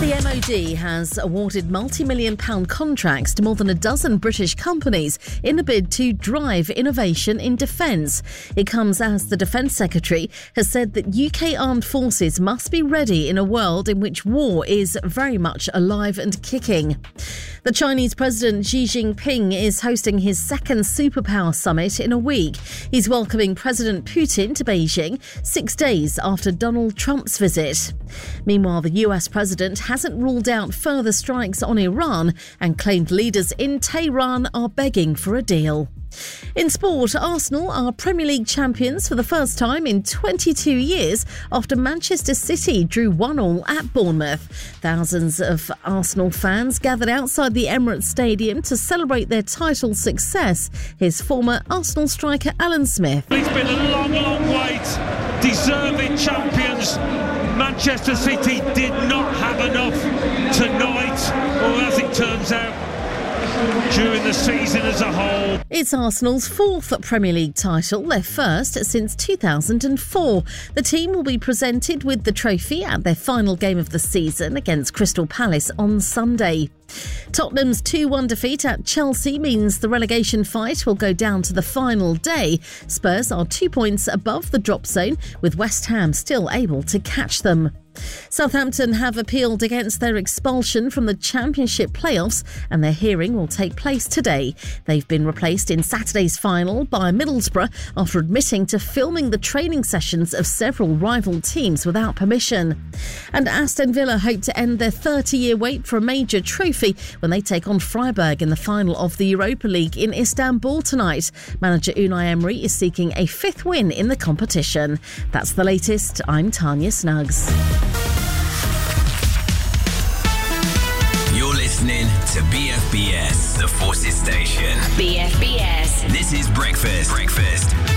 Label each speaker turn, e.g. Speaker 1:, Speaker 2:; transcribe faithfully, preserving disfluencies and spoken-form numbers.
Speaker 1: The M O D has awarded multi-million pound contracts to more than a dozen British companies in a bid to drive innovation in defence. It comes as the Defence Secretary has said that U K armed forces must be ready in a world in which war is very much alive and kicking. The Chinese President Xi Jinping is hosting his second superpower summit in a week. He's welcoming President Putin to Beijing six days after Donald Trump's visit. Meanwhile, the U S president hasn't ruled out further strikes on Iran and claimed leaders in Tehran are begging for a deal. In sport, Arsenal are Premier League champions for the first time in twenty-two years after Manchester City drew one all at Bournemouth. Thousands of Arsenal fans gathered outside the Emirates Stadium to celebrate their title success. Here's former Arsenal striker Alan Smith.
Speaker 2: It's been a long, long wait. Deserving champions. Manchester City did not have enough tonight, or as it turns out, during the season as a whole.
Speaker 1: It's Arsenal's fourth Premier League title, their first since two thousand four. The team will be presented with the trophy at their final game of the season against Crystal Palace on Sunday. Tottenham's two one defeat at Chelsea means the relegation fight will go down to the final day. Spurs are two points above the drop zone, with West Ham still able to catch them. Southampton have appealed against their expulsion from the Championship playoffs, and their hearing will take place today. They've been replaced in Saturday's final by Middlesbrough after admitting to filming the training sessions of several rival teams without permission. And Aston Villa hope to end their thirty-year wait for a major trophy when they take on Freiburg in the final of the Europa League in Istanbul tonight. Manager Unai Emery is seeking a fifth win in the competition. That's the latest. I'm Tanya Snuggs.
Speaker 3: You're listening to B F B S, the Forces Station.
Speaker 4: B F B S.
Speaker 3: This is Breakfast. Breakfast.